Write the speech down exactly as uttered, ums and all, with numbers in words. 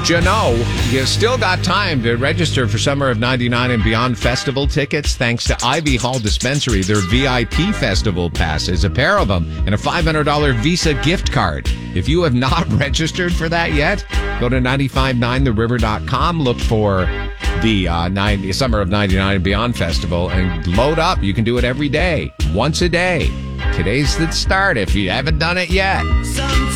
you know, you still got time to register for Summer of ninety-nine and Beyond Festival tickets thanks to Ivy Hall Dispensary. Their V I P Festival passes, a pair of them, and a five hundred dollars Visa gift card. If you have not registered for that yet, go to nine five nine the river dot com, look for the uh, ninety, Summer of ninety-nine and Beyond Festival, and load up. You can do it every day, once a day. Today's the start if you haven't done it yet. Sometimes